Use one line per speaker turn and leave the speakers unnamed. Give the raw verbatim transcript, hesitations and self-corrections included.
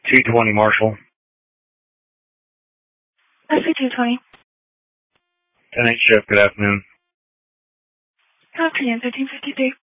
two twenty Marshall.
S C two twenty.
ten eight shift, good afternoon.
Good afternoon, thirteen fifty-three.